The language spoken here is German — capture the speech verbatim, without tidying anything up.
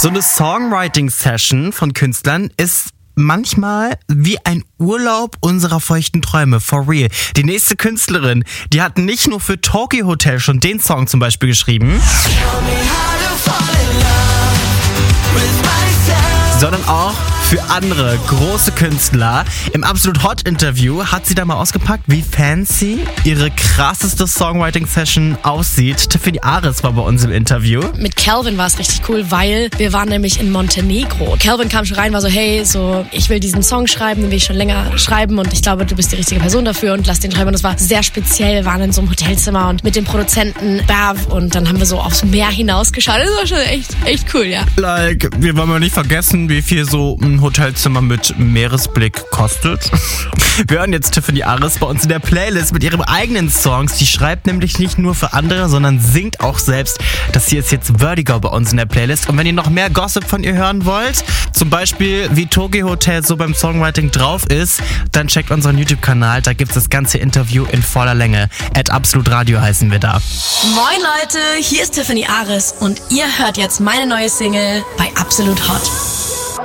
So eine Songwriting-Session von Künstlern ist manchmal wie ein Urlaub unserer feuchten Träume, for real. Die nächste Künstlerin, die hat nicht nur für Tokyo Hotel schon den Song zum Beispiel geschrieben, sondern auch für andere große Künstler. Im Absolut Hot Interview hat sie da mal ausgepackt, wie fancy ihre krasseste Songwriting-Session aussieht. Tiffany Ares war bei uns im Interview. Mit Calvin war es richtig cool, weil wir waren nämlich in Montenegro. Calvin kam schon rein, war so, hey, so ich will diesen Song schreiben, den will ich schon länger schreiben und ich glaube, du bist die richtige Person dafür und lass den schreiben. Und das war sehr speziell. Wir waren in so einem Hotelzimmer und mit dem Produzenten Bav und dann haben wir so aufs Meer hinausgeschaut. Das war schon echt, echt cool, ja. Like, wir wollen mal nicht vergessen, wie viel so ein Hotelzimmer mit Meeresblick kostet. Wir hören jetzt Tiffany Ares bei uns in der Playlist mit ihren eigenen Songs. Die schreibt nämlich nicht nur für andere, sondern singt auch selbst. Das hier ist jetzt Vertigo bei uns in der Playlist. Und wenn ihr noch mehr Gossip von ihr hören wollt, zum Beispiel wie Tokyo Hotel so beim Songwriting drauf ist, dann checkt unseren YouTube-Kanal. Da gibt's das ganze Interview in voller Länge. At Absolut Radio heißen wir da. Moin Leute, hier ist Tiffany Ares und ihr hört jetzt meine neue Single bei Absolut Hot.